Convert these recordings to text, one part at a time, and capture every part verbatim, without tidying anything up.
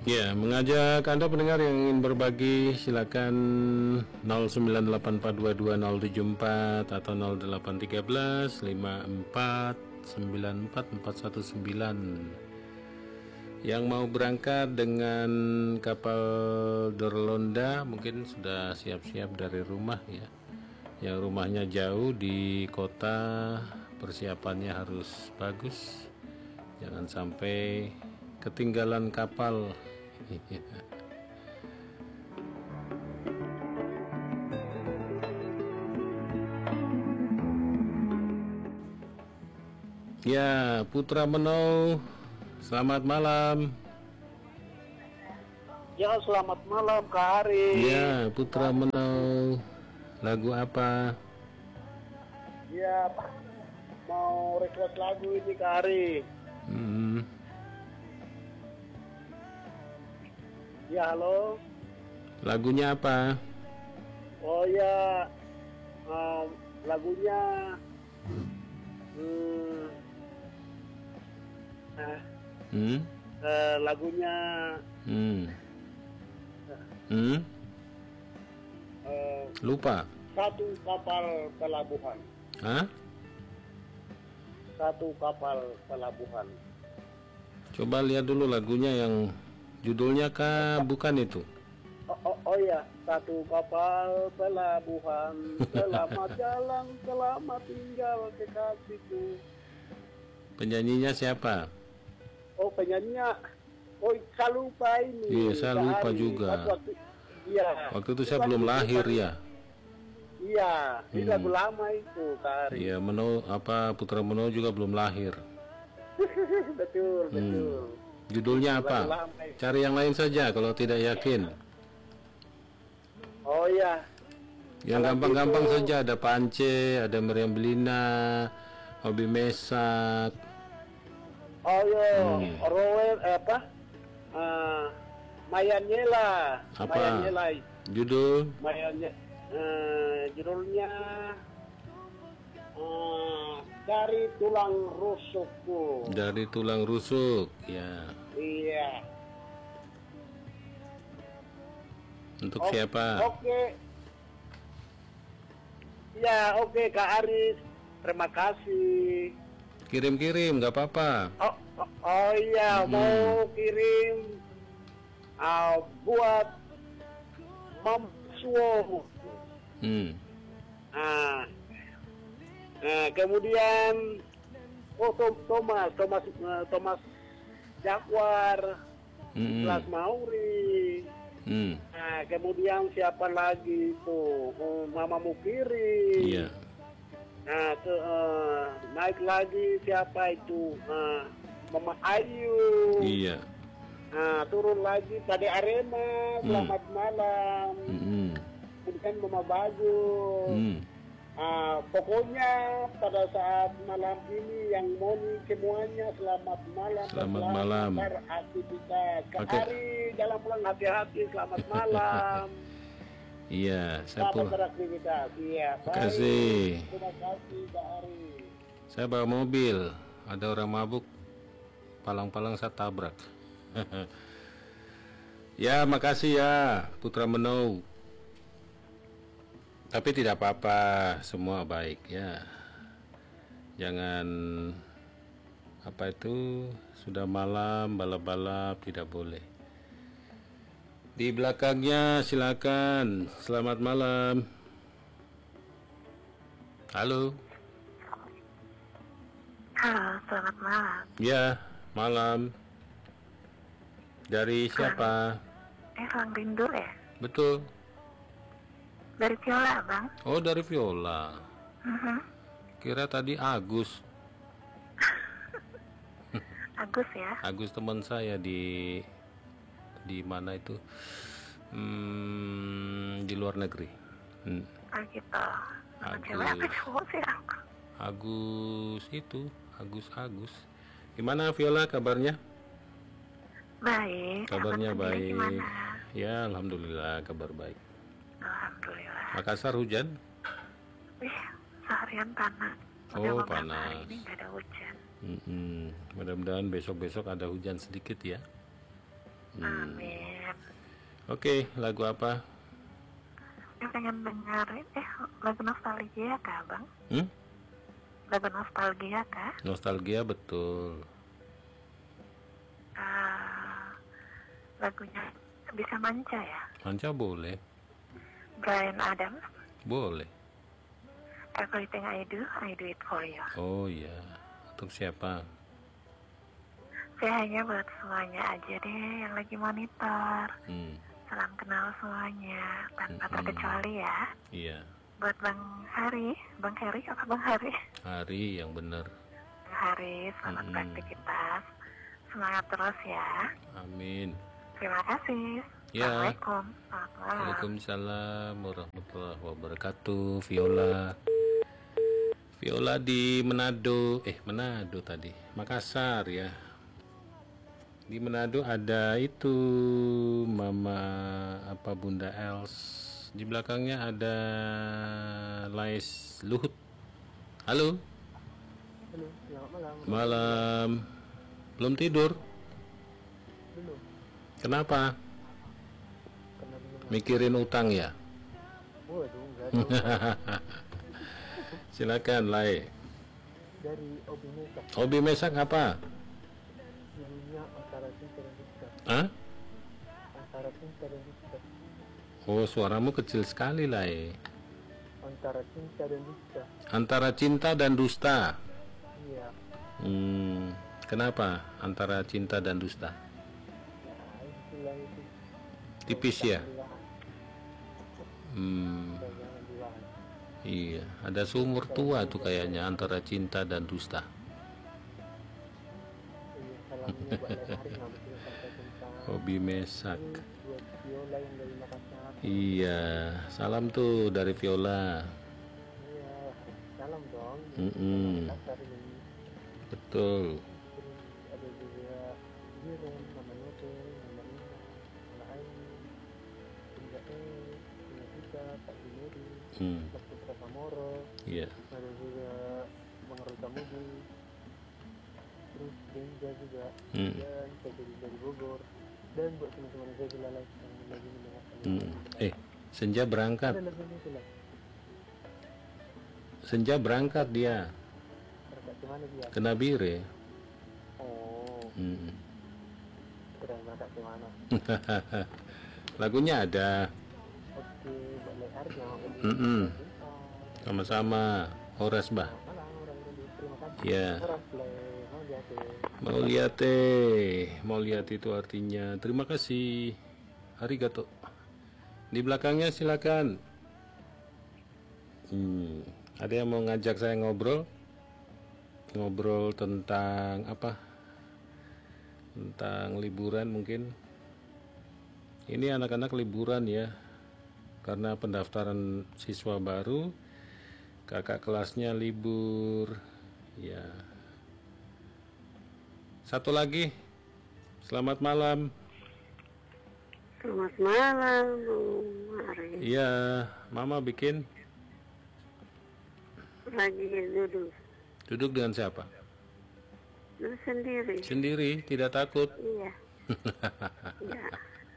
Ya, mengajak Anda pendengar yang ingin berbagi silakan nol sembilan delapan empat dua dua nol tujuh empat atau nol delapan satu tiga lima empat sembilan empat empat satu sembilan. Yang mau berangkat dengan kapal Dorlonda mungkin sudah siap-siap dari rumah ya. Yang rumahnya jauh di kota, persiapannya harus bagus. Jangan sampai ketinggalan kapal. Ya, Putra Menau, selamat malam. Ya, selamat malam Kak Ari. Ya, Putra Menau, lagu apa? Ya, mau request lagu ini Kak Ari. Hmm. Ya, halo. Lagunya apa? Oh ya, um, lagunya hmm, eh, Hmm? eh, lagunya Hmm. Hmm? eh, Lupa? satu kapal pelabuhan. Hah? Satu kapal pelabuhan. Coba lihat dulu lagunya yang judulnya kah? Bukan itu? Oh, oh, oh ya, satu kapal pelabuhan, selamat jalan, selamat tinggal kekasihku. Penyanyinya siapa? Oh, penyanyinya, oh saya lupa ini. Iya, saya Kak lupa Ari. juga. Waktu, iya. Waktu itu saya belum lahir ya. Iya, ini Hmm. lagu lama itu, Kak Ari. Iya, Menau apa Putra Menau juga belum lahir. Betul, Hmm. betul. Judulnya Lagu apa? lama itu. Cari yang lain saja kalau tidak yakin. Oh iya. Yang Kalau gampang-gampang gitu- saja, ada Pance, ada Meriam Belina, Hobi Mesak. Oh iya, Hmm. Rowel eh, apa? Uh, Mayanyela. Apa? Mayanyela. Judul? Mayanya, eh, judulnya eh, Dari Tulang Rusukku. Dari Tulang Rusuk. Ya. Iya. Untuk O- siapa? Oke. Ya, oke Kak Aris. Terima kasih. Kirim-kirim, nggak apa-apa. Oh, oh, oh iya, Hmm. mau kirim uh, buat Mamsuo. Hmm. Ah, nah, kemudian oh Tom- Thomas, Thomas, eh, Thomas Jaguar, Hmm. Las Mauri. Hmm. Nah, kemudian siapa lagi itu? Oh, Mama Mukiri. Iya. Nah, ke, eh, naik lagi siapa itu? Nah, Mama Ayu. Iya. Nah, turun lagi Tade Arema. Selamat malam. Hmm. Kemudian Mama Bagus. Hmm. Ah, pokoknya pada saat malam ini yang Moni semuanya selamat malam. Selamat dan malam. beraktivitas. Kak Oke. Ari, jalan pulang hati-hati. Selamat malam. Iya, saya Selamat pun. beraktivitas. Iya, Terima kasih. Terima kasih Kak Ari. Saya bawa mobil, ada orang mabuk, palang-palang saya tabrak. Ya, makasih ya, Putra Menau. Tapi tidak apa-apa, semua baik ya. Jangan apa itu sudah malam balap-balap tidak boleh. Di belakangnya silakan. Selamat malam. Halo. Halo, selamat malam. Ya, malam. Dari siapa? Eh, Lang Rindu ya? Betul. Dari Viola, Bang. Oh, dari Viola. Mhm. Kira tadi Agus. Agus ya? Agus teman saya di di mana itu? Hmm, di luar negeri. Hmm. Oh gitu. Nama Agus. cewek apa cowok sih, Lang? Agus itu, Agus Agus. Gimana Viola kabarnya? Baik. Kabarnya Abang sendiri baik. Gimana? Ya, alhamdulillah kabar baik. Alhamdulillah. Makassar hujan? Wih, seharian panas. Oh, Udah beberapa panas. hari ini nggak ada hujan. Mm-mm. Mudah-mudahan besok-besok ada hujan sedikit ya. Hmm. Amin. Oke, lagu apa? Saya pengen dengerin eh lagu nostalgia kah bang? Hmm? Lagu nostalgia kah? Nostalgia betul. Ah, lagunya bisa manca ya? Manca boleh, Bryan Adams. boleh. Everything I do, I do it for you. Oh iya, untuk siapa? Saya hanya buat semuanya aja deh yang lagi monitor. Hmm. Salam kenal semuanya tanpa Mm-mm. terkecuali ya. Iya, Buat Bang Hari, Bang Heri apa Bang Hari? hari yang benar. Bang Hari, selamat Mm-mm. beraktivitas. Semangat terus ya. Amin. Terima kasih. Ya. Assalamualaikum. Selamat malam. Waalaikumsalam warahmatullahi wabarakatuh. Viola, Viola di Manado, eh Manado tadi, Makassar ya. Di Manado ada itu Mama apa Bunda Els. Di belakangnya ada Lais Luhut. Halo. Halo, selamat malam. Malam. Belum tidur? Belum, Kenapa? karena belum. Mikirin utang ya? Waduh, enggak ada. Silakan, Lai. Dari Obi Mesa, Hobi masak apa? judulnya Antara Cinta dan Dusta. Hah? Antara Cinta dan Dusta. Oh, suaramu kecil sekali, Lai. Antara Cinta dan Dusta. Antara cinta dan dusta. Iya. Hmm, kenapa antara cinta dan dusta? Ya, istilah itu. Tipis ya? Jangan dilahan. Hmm, Jangan dilahan. iya. Ada sumur tua tuh kayaknya antara cinta dan dusta. Iya, salamnya buat lain hari nggak betul sampai tentang. Hobi masak. Terus buat Viola yang dari Makassar. Iya, salam tuh dari Viola. Iya, salam dong. Mm-mm. Makassar ini. Betul. Terus ada juga Jiren, Mama Note, Mama Ina, Mama Aini, Bunda E, Bunda Tika, Pak Jumeri, Hmm, Pak Putra Samoro, iya. ada juga Bang Rota Mudi, terus Benja juga, Hmm. dan saya dari dari Bogor, dan buat teman-teman saya di Lalai yang lagi mendengarkan. Hmm. Eh, Senja berangkat. Ada lagunya itu lah, Senja berangkat dia berkat kemana dia? ke Nabire. Oh, Hmm. keren berkat kemana? Lagunya ada. Oke, buat Lear jangan lupa. Mm-mm. Sama-sama. Horas bah. Malam, orang ini terima kasih. Ya. Orang play, mau lihat ya. Mau lihat eh, mau lihat itu artinya terima kasih. Arigato. Di belakangnya silakan. Hmm, ada yang mau ngajak saya ngobrol? Ngobrol tentang apa? Tentang liburan mungkin. Ini anak-anak liburan ya. Karena pendaftaran siswa baru, kakak kelasnya libur. Ya. Satu lagi. Selamat malam. Selamat malam, Bung Ari. Iya, Mama bikin. Lagi duduk, Duduk dengan siapa? duduk sendiri. Sendiri, tidak takut. Iya. Ya,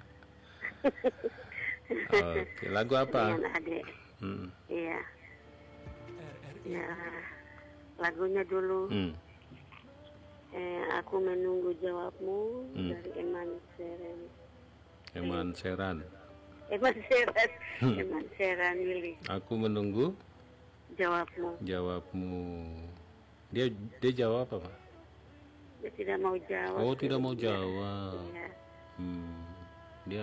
Oke, lagu apa? dengan adik. Hmm. Iya. Ya, lagunya dulu. Hmm. Eh, aku menunggu jawabmu Hmm. dari Eman Seren. Eman Seran. Eman Seren. Hmm. Eman Seren Willy. Aku menunggu Jawabmu. jawabmu. Dia dia jawab apa? Dia tidak mau jawab. Oh, tidak mau jawab. Iya. Hmm. Dia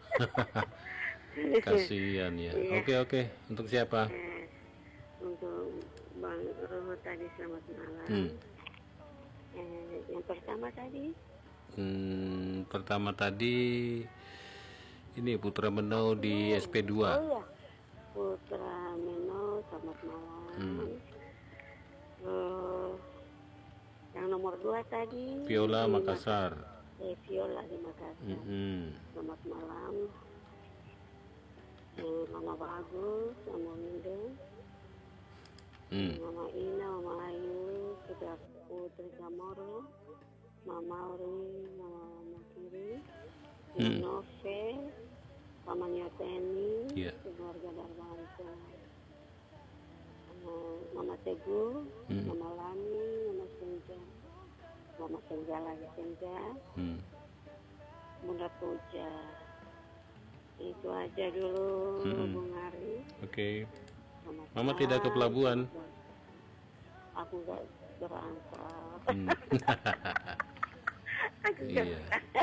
kasihan ya. Iya. Oke oke. Untuk siapa? Eh, untuk Bang Ruhut tadi selamat malam. Hmm. Eh, yang pertama tadi Hmm, pertama tadi ini Putra Menau di S P dua. oh iya Putra Meno selamat malam. Hmm. Terus yang nomor dua tadi Viola di Makassar. Mak- eh, Viola di Makassar. Mm-mm. Selamat malam. Eh, Mama Bagus, Mama Linda, Hmm. Mama Ina, Mama Ayu, Putra Putri Samoro, Mama Ori, Mama Makiri, Hmm. Nove, mamanya Teni, Iya. keluarga Darwanto, Mama, Mama Teguh, Hmm. Mama Lani, Mama Senja, Mama Senja lagi Senja, Hmm. Bunda Puja. Itu aja dulu, Hmm. Bung Ari. Oke. Selamat Mama tidak ke malam. pelabuhan. Aku gak berangkat. Hmm. Aku gak Iya.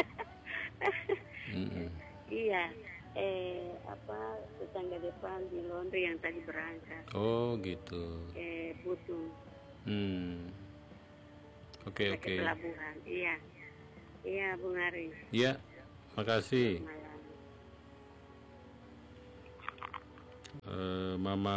Mm-mm. Iya, eh apa tetangga depan di laundry yang tadi berangkat, Oh gitu. eh butuh Hmm. Oke pakai oke. pelabuhan. Iya, iya Bung Ari. Ya, makasih. Malam. Eh, Mama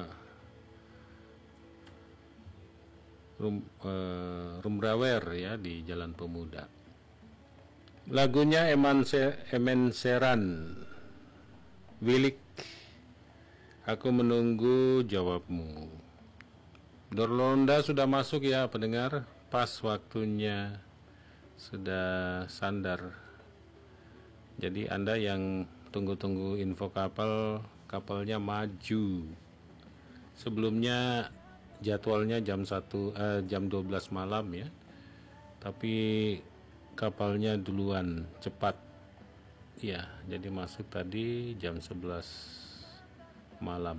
Rum, eh, Rumbrawer ya di Jalan Pemuda. Lagunya Eman Se, Emen Seran, Wilik. Aku menunggu jawabmu. Dorlonda sudah masuk ya pendengar. Pas waktunya sudah sandar. Jadi Anda yang tunggu-tunggu info kapal, kapalnya maju. Sebelumnya jadwalnya jam satu eh, jam dua belas malam ya. Tapi kapalnya duluan cepat. Ya, jadi masuk tadi jam sebelas malam.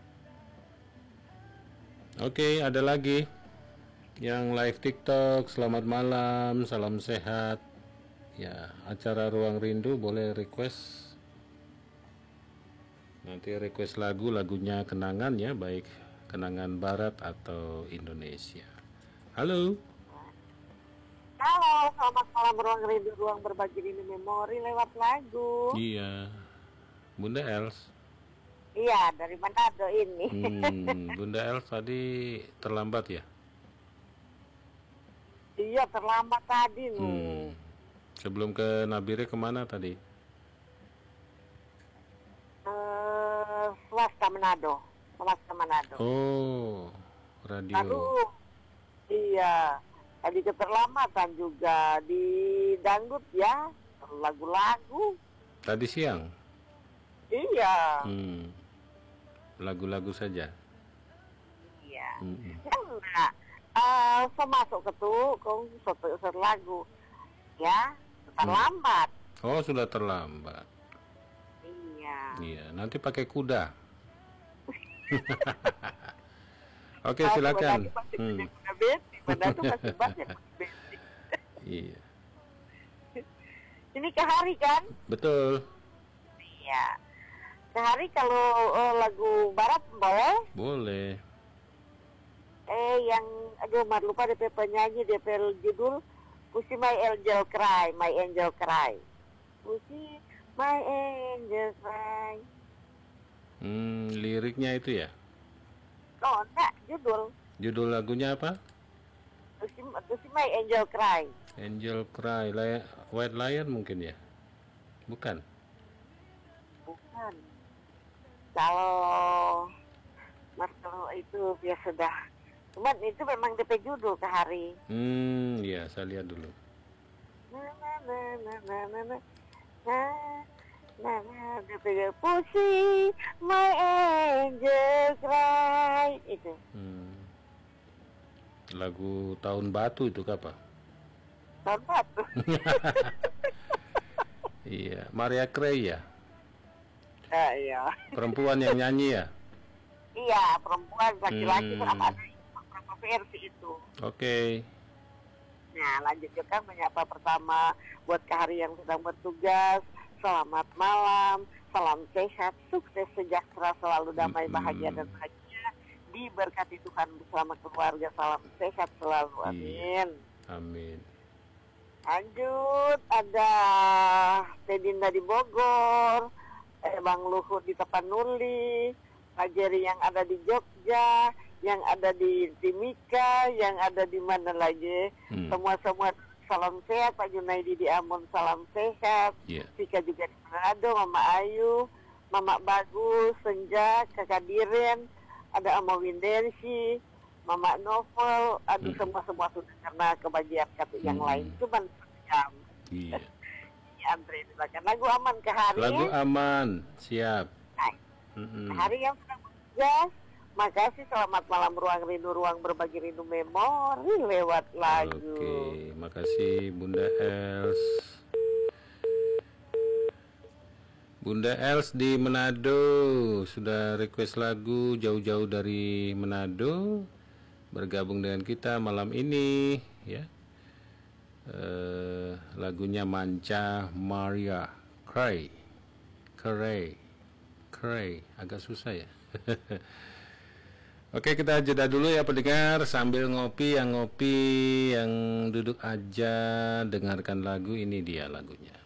Oke, ada lagi yang live TikTok. Selamat malam, salam sehat. Ya, acara Ruang Rindu boleh request. Nanti request lagu, lagunya kenangan ya, baik kenangan barat atau Indonesia. Halo. Halo, selamat malam Ruang Rindu, ruang berbagi ini memori lewat lagu. Iya. Bunda Els. Iya, dari Manado ini. Hmm, Bunda Els tadi terlambat ya? Iya, terlambat tadi nih. Hmm. Sebelum ke Nabire kemana tadi? Eh, swasta Manado, swasta Manado. Oh, radio. Aduh, iya. Tadi keterlambatan juga di dangdut ya, lagu-lagu. Tadi siang? Iya, Hmm. Lagu-lagu saja? iya. Hmm. Nah, eh, saya masuk ke tuh, kong satu satu lagu, ya, terlambat. Oh, sudah terlambat. Iya. Iya, nanti pakai kuda. Oke, Aku silakan. Manado masih Hmm. punya kuda bensin, Manado masih banyak kuda bensin. Iya, Ini ke hari kan? betul. Iya. Ke hari kalau eh, lagu barat boleh? Boleh. Eh yang aduh mar lupa D P penyanyi, D P judul Pusi My Angel Cry, My Angel Cry. Pusi My Angel Cry. Hmm, liriknya itu ya? Oh enggak, judul Judul lagunya apa? Pusi, Pusi My Angel Cry. Angel Cry, Li- White Lion mungkin ya? Bukan. Bukan. Kalau Mas kalau itu ya sudah. Cuman itu memang D P judul ke hari. Hmm, iya, saya lihat dulu. Na na na na na na na na na na D P Pusi My Angel Cry itu. Hmm. Lagu Tahun Batu itu apa? Tempat tuh. Iya, Maria Carey ya? Ah, iya. Perempuan yang nyanyi ya? Iya, perempuan laki-laki Hmm. sama ada beberapa versi itu. Oke. Nah, lanjut juga menyapa pertama buat ke hari yang sedang bertugas. Selamat malam, salam sehat, sukses, sejahtera, selalu damai, Mm-mm. bahagia dan bahagia. Diberkati Tuhan bersama keluarga, salam sehat selalu. Iya. Amin. Amin. Lanjut, ada Tedinda di Bogor, eh, Bang Luhut di Tapanuli, Pak Jerry yang ada di Jogja, yang ada di Timika, yang ada di mana lagi. Hmm. Semua-semua salam sehat, Pak Junaidi di Ambon salam sehat, Iya. Vika juga di Manado, Mama Ayu, Mama Bagus, Senja, Kakak Diren, ada Ama Windensi, Mama Novel, aduh Hmm. semua-semua sudah karena kebajikan kata yang Hmm. lain, cuman jam. Iya. Andre. Silakan lagu aman ke hari. Lagu aman, siap. Nah, Mm-mm. hari yang sedang bekerja, makasih, selamat malam ruang rindu, ruang berbagi rindu memori lewat lagu. Oke, makasih Bunda Els. Bunda Els di Manado sudah request lagu jauh-jauh dari Manado bergabung dengan kita malam ini ya. Eh, lagunya Manca Maria Cray Cray Cray agak susah ya. Oke, kita jeda dulu ya pendengar, sambil ngopi, yang ngopi yang duduk aja dengarkan lagu ini, dia lagunya.